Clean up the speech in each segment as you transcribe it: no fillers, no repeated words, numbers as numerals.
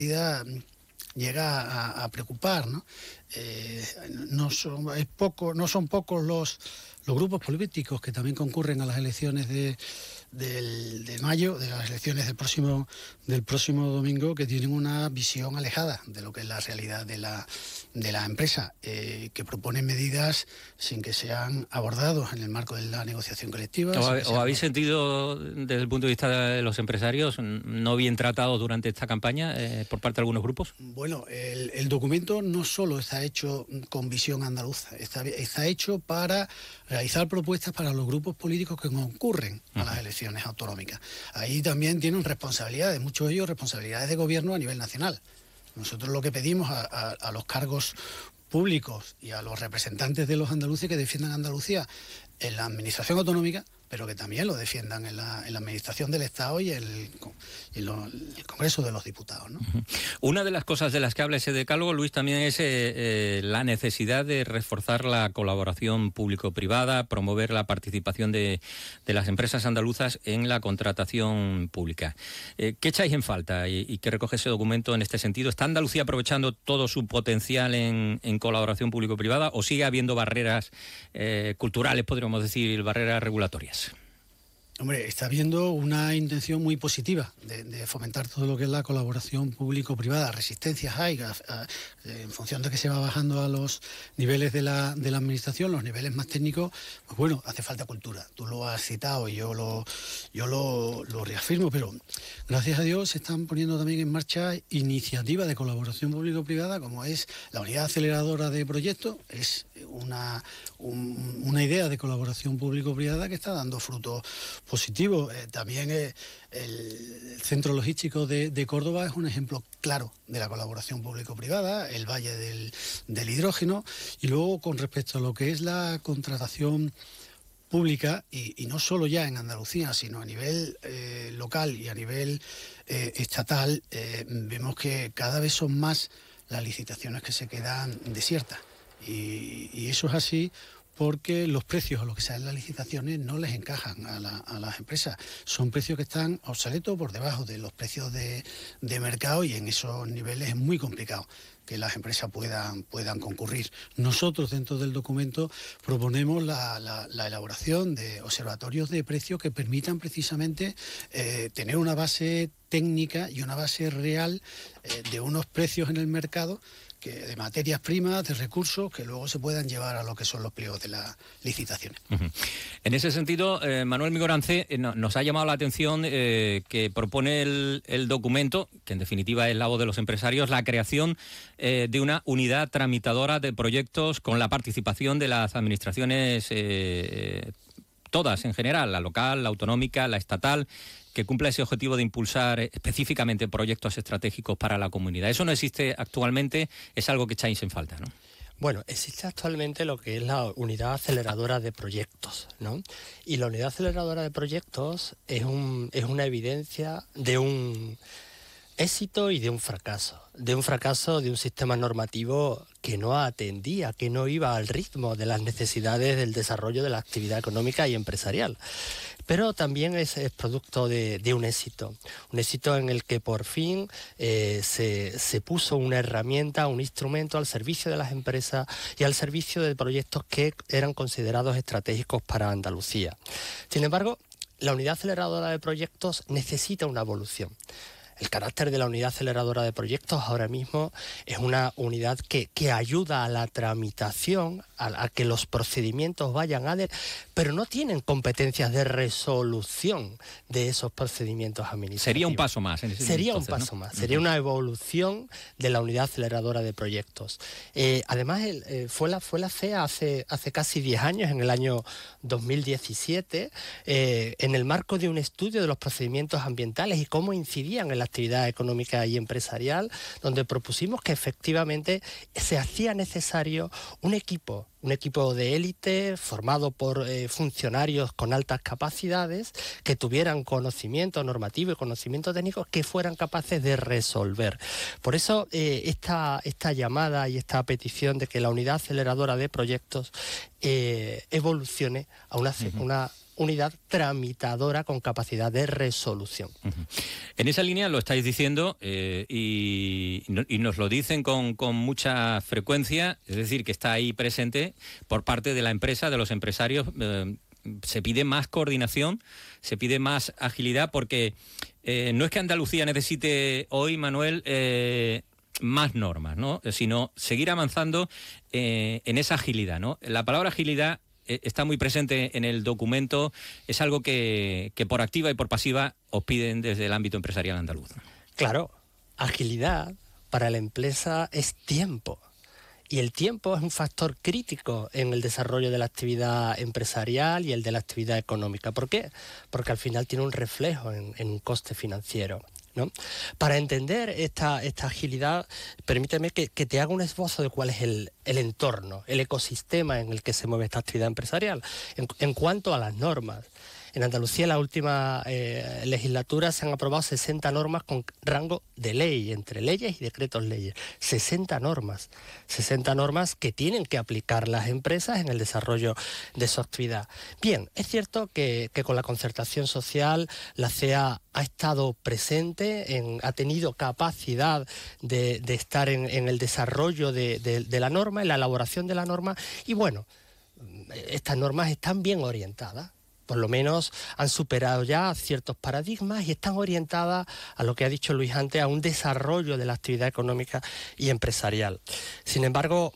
llega a preocupar, ¿no? No son pocos los grupos políticos que también concurren a las elecciones de mayo, de las elecciones del próximo domingo, que tienen una visión alejada de lo que es la realidad de la empresa, que proponen medidas sin que sean abordados en el marco de la negociación colectiva. ¿O habéis sentido, desde el punto de vista de los empresarios, no bien tratados durante esta campaña por parte de algunos grupos? Bueno, el documento no solo está hecho con visión andaluza, está hecho para realizar propuestas para los grupos políticos que concurren a las elecciones autonómicas. Ahí también tienen responsabilidades, muchos de ellos responsabilidades de gobierno a nivel nacional. Nosotros lo que pedimos a los cargos públicos y a los representantes de los andaluces que defiendan Andalucía en la administración autonómica, pero que también lo defiendan en la administración del Estado y el Congreso de los Diputados, ¿no? Una de las cosas de las que habla ese decálogo, Luis, también es la necesidad de reforzar la colaboración público-privada, promover la participación de las empresas andaluzas en la contratación pública. ¿Qué echáis en falta y qué recoge ese documento en este sentido? ¿Está Andalucía aprovechando todo su potencial en colaboración público-privada o sigue habiendo barreras culturales, podríamos decir, barreras regulatorias? Hombre, está habiendo una intención muy positiva de fomentar todo lo que es la colaboración público-privada. Resistencias hay en función de que se va bajando a los niveles de la administración, los niveles más técnicos. Pues bueno, hace falta cultura. Tú lo has citado y yo lo reafirmo, pero gracias a Dios se están poniendo también en marcha iniciativas de colaboración público-privada, como es la unidad aceleradora de proyectos. Es una idea de colaboración público-privada que está dando frutos positivos. También el centro logístico de Córdoba es un ejemplo claro de la colaboración público-privada, el Valle del Hidrógeno, y luego con respecto a lo que es la contratación pública, y no solo ya en Andalucía, sino a nivel local y a nivel estatal, vemos que cada vez son más las licitaciones que se quedan desiertas, y eso es así porque los precios a los que se dan las licitaciones no les encajan a las empresas. Son precios que están obsoletos, por debajo de los precios de mercado, y en esos niveles es muy complicado que las empresas puedan concurrir. Nosotros, dentro del documento, proponemos la elaboración de observatorios de precios que permitan precisamente tener una base técnica y una base real de unos precios en el mercado, de materias primas, de recursos, que luego se puedan llevar a lo que son los pliegos de las licitaciones. En ese sentido, Manuel Migorance, nos ha llamado la atención que propone el documento, que en definitiva es la voz de los empresarios, la creación de una unidad tramitadora de proyectos con la participación de las administraciones todas en general, la local, la autonómica, la estatal, que cumpla ese objetivo de impulsar específicamente proyectos estratégicos para la comunidad. Eso no existe actualmente, es algo que echáis en falta, ¿no? Bueno, existe actualmente lo que es la unidad aceleradora de proyectos, ¿no? Y la unidad aceleradora de proyectos es una evidencia de un éxito y de un fracaso de un sistema normativo que no atendía, que no iba al ritmo de las necesidades del desarrollo de la actividad económica y empresarial. Pero también es producto de un éxito en el que por fin se puso una herramienta, un instrumento al servicio de las empresas y al servicio de proyectos que eran considerados estratégicos para Andalucía. Sin embargo, la unidad aceleradora de proyectos necesita una evolución. El carácter de la unidad aceleradora de proyectos ahora mismo es una unidad que ayuda a la tramitación, a que los procedimientos vayan pero no tienen competencias de resolución de esos procedimientos administrativos. Sería un paso más. Sería un paso más, sería una evolución de la unidad aceleradora de proyectos. Además, fue la CEA hace casi 10 años, en el año 2017, en el marco de un estudio de los procedimientos ambientales y cómo incidían en la actividad económica y empresarial, donde propusimos que efectivamente se hacía necesario un equipo de élite formado por funcionarios con altas capacidades que tuvieran conocimiento normativo y conocimiento técnico que fueran capaces de resolver. Por eso esta llamada y esta petición de que la unidad aceleradora de proyectos evolucione a una unidad tramitadora con capacidad de resolución. En esa línea lo estáis diciendo y nos lo dicen con mucha frecuencia, es decir, que está ahí presente por parte de la empresa, de los empresarios. Se pide más coordinación, se pide más agilidad, porque no es que Andalucía necesite hoy, Manuel, más normas, ¿no?, sino seguir avanzando en esa agilidad, ¿no? La palabra agilidad está muy presente en el documento, es algo que por activa y por pasiva os piden desde el ámbito empresarial andaluz. Claro, agilidad para la empresa es tiempo. Y el tiempo es un factor crítico en el desarrollo de la actividad empresarial y el de la actividad económica. ¿Por qué? Porque al final tiene un reflejo en un coste financiero, ¿no? Para entender esta agilidad, permíteme que te haga un esbozo de cuál es el entorno, el ecosistema en el que se mueve esta actividad empresarial. En cuanto a las normas, en Andalucía en la última legislatura se han aprobado 60 normas con rango de ley, entre leyes y decretos leyes. 60 normas que tienen que aplicar las empresas en el desarrollo de su actividad. Bien, es cierto que con la concertación social la CEA ha estado presente, ha tenido capacidad de estar en el desarrollo de la norma, en la elaboración de la norma, y bueno, estas normas están bien orientadas. Por lo menos han superado ya ciertos paradigmas y están orientadas a lo que ha dicho Luis antes, a un desarrollo de la actividad económica y empresarial. Sin embargo,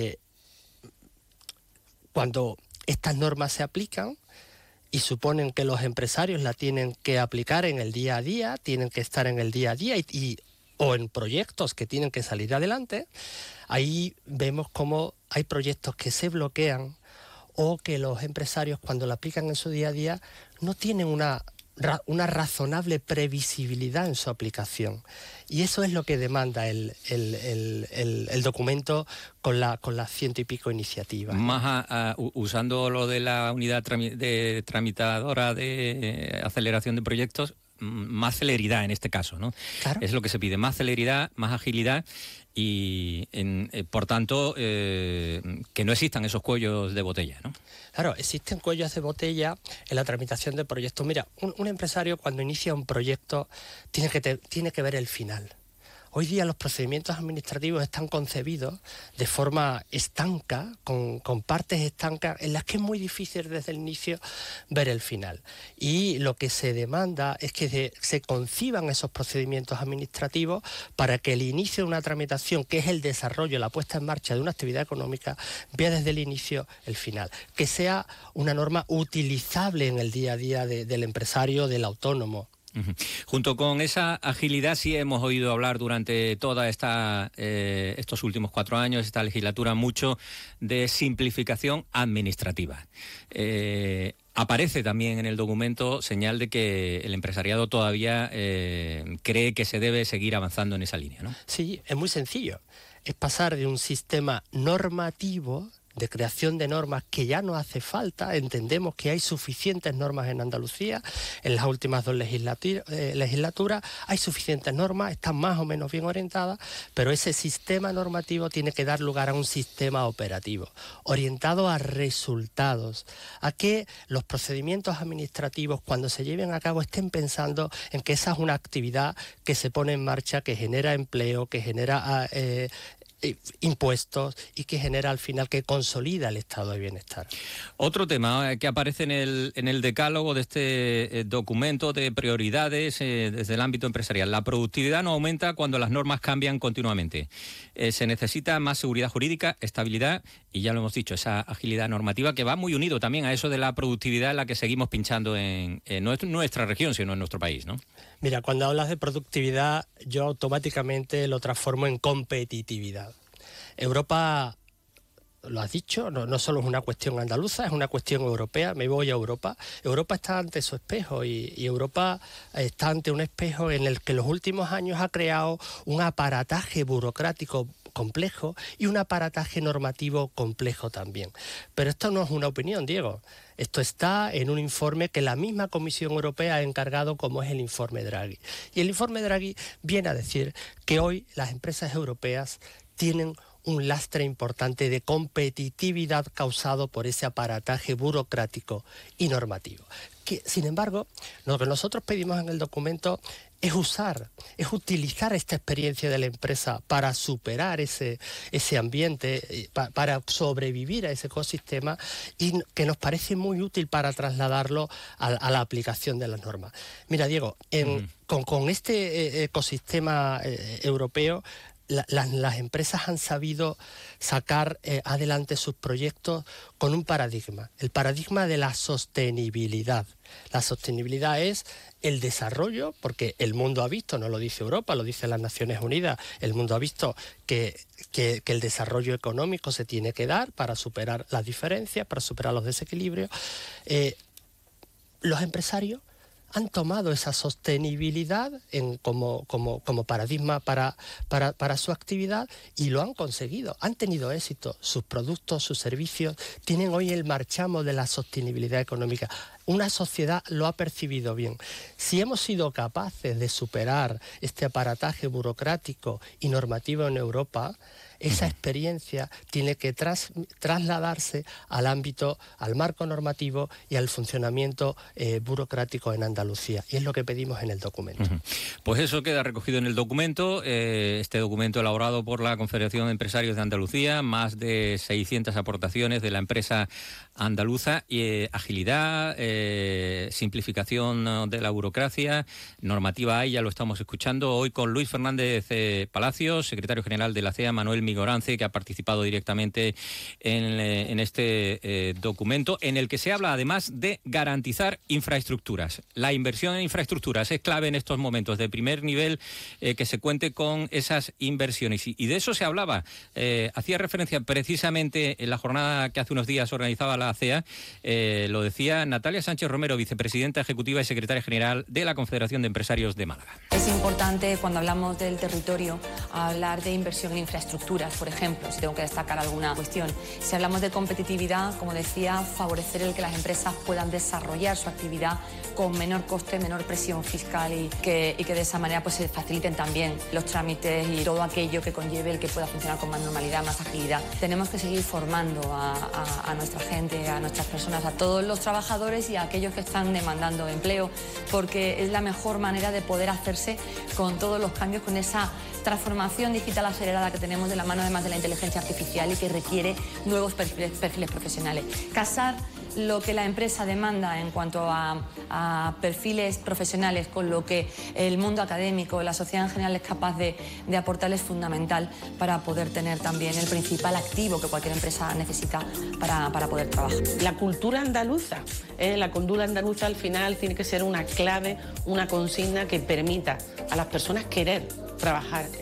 cuando estas normas se aplican y suponen que los empresarios la tienen que aplicar en el día a día, tienen que estar en el día a día o en proyectos que tienen que salir adelante, ahí vemos cómo hay proyectos que se bloquean, o que los empresarios, cuando la aplican en su día a día, no tienen una razonable previsibilidad en su aplicación. Y eso es lo que demanda el documento con las 100 y pico iniciativas. Más usando lo de la unidad tramitadora de aceleración de proyectos, más celeridad en este caso, ¿no? Claro. Es lo que se pide, más celeridad, más agilidad y, por tanto, que no existan esos cuellos de botella, ¿no? Claro, existen cuellos de botella en la tramitación de proyectos. Mira, un empresario cuando inicia un proyecto tiene que ver el final. Hoy día los procedimientos administrativos están concebidos de forma estanca, con partes estancas, en las que es muy difícil desde el inicio ver el final. Y lo que se demanda es que se conciban esos procedimientos administrativos para que el inicio de una tramitación, que es el desarrollo, la puesta en marcha de una actividad económica, vea desde el inicio el final. Que sea una norma utilizable en el día a día del empresario, del autónomo. Junto con esa agilidad sí hemos oído hablar durante toda estos últimos 4 años, esta legislatura, mucho de simplificación administrativa. Aparece también en el documento señal de que el empresariado todavía cree que se debe seguir avanzando en esa línea, ¿no? Sí, es muy sencillo. Es pasar de un sistema normativo de creación de normas que ya no hace falta. Entendemos que hay suficientes normas en Andalucía, en las últimas 2 legislaturas hay suficientes normas, están más o menos bien orientadas, pero ese sistema normativo tiene que dar lugar a un sistema operativo, orientado a resultados, a que los procedimientos administrativos cuando se lleven a cabo estén pensando en que esa es una actividad que se pone en marcha, que genera empleo, que genera impuestos y que genera al final, que consolida el estado de bienestar. Otro tema que aparece en el decálogo de este documento de prioridades desde el ámbito empresarial: la productividad no aumenta cuando las normas cambian continuamente. Se necesita más seguridad jurídica, estabilidad y, ya lo hemos dicho, esa agilidad normativa, que va muy unido también a eso de la productividad en la que seguimos pinchando en nuestra región, sino en nuestro país, ¿no? Mira, cuando hablas de productividad, yo automáticamente lo transformo en competitividad. Europa, lo has dicho, no solo es una cuestión andaluza, es una cuestión europea. Me voy a Europa. Europa está ante su espejo y Europa está ante un espejo en el que en los últimos años ha creado un aparataje burocrático complejo y un aparataje normativo complejo también. Pero esto no es una opinión, Diego. Esto está en un informe que la misma Comisión Europea ha encargado, como es el informe Draghi. Y el informe Draghi viene a decir que hoy las empresas europeas tienen un lastre importante de competitividad causado por ese aparataje burocrático y normativo. Sin embargo, lo que nosotros pedimos en el documento es utilizar esta experiencia de la empresa para superar ese ambiente, para sobrevivir a ese ecosistema, y que nos parece muy útil para trasladarlo a la aplicación de las normas. Mira, Diego, con este ecosistema europeo, las empresas han sabido sacar adelante sus proyectos con un paradigma, el paradigma de la sostenibilidad. La sostenibilidad es el desarrollo, porque el mundo ha visto, no lo dice Europa, lo dicen las Naciones Unidas, el mundo ha visto que el desarrollo económico se tiene que dar para superar las diferencias, para superar los desequilibrios. Los empresarios han tomado esa sostenibilidad como paradigma para su actividad y lo han conseguido. Han tenido éxito. Sus productos, sus servicios tienen hoy el marchamo de la sostenibilidad económica. Una sociedad lo ha percibido bien. Si hemos sido capaces de superar este aparataje burocrático y normativo en Europa, esa experiencia tiene que trasladarse al ámbito, al marco normativo y al funcionamiento burocrático en Andalucía. Y es lo que pedimos en el documento. Pues eso queda recogido en el documento, este documento elaborado por la Confederación de Empresarios de Andalucía, más de 600 aportaciones de la empresa andaluza, agilidad, simplificación de la burocracia, normativa hay, ya lo estamos escuchando hoy con Luis Fernández Palacios, secretario general de la CEA, Manuel Migorance, que ha participado directamente en este documento, en el que se habla además de garantizar infraestructuras. La inversión en infraestructuras es clave en estos momentos de primer nivel, que se cuente con esas inversiones. Y de eso se hablaba. Hacía referencia precisamente en la jornada que hace unos días organizaba la CEA, lo decía Natalia Sánchez Romero, vicepresidenta ejecutiva y secretaria general de la Confederación de Empresarios de Málaga. Es importante, cuando hablamos del territorio, hablar de inversión en infraestructuras, por ejemplo, si tengo que destacar alguna cuestión. Si hablamos de competitividad, como decía, favorecer el que las empresas puedan desarrollar su actividad con menor coste, menor presión fiscal y que de esa manera pues se faciliten también los trámites y todo aquello que conlleve el que pueda funcionar con más normalidad, más agilidad. Tenemos que seguir formando a nuestra gente, a nuestras personas, a todos los trabajadores y a aquellos que están demandando empleo, porque es la mejor manera de poder hacerse con todos los cambios, con esa transformación digital acelerada que tenemos de la mano además de la inteligencia artificial y que requiere nuevos perfiles profesionales. Casar lo que la empresa demanda en cuanto a perfiles profesionales con lo que el mundo académico, la sociedad en general es capaz de aportar es fundamental para poder tener también el principal activo que cualquier empresa necesita para poder trabajar. La cultura andaluza al final tiene que ser una clave, una consigna que permita a las personas querer trabajar